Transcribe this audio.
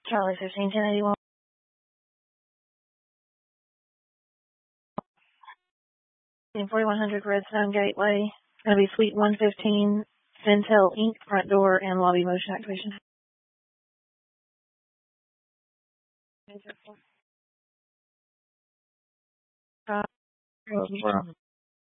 Charlie 151081. In 4100 Redstone Gateway. It's going to be Suite 115, Fintel Inc., front door and lobby motion activation.